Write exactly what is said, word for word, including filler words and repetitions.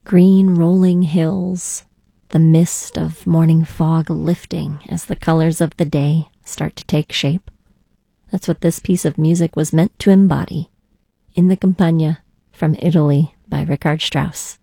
Green rolling hills, the mist of morning fog lifting as the colors of the day start to take shape. That's what this piece of music was meant to embody. In the Campagna from Italy by Richard Strauss.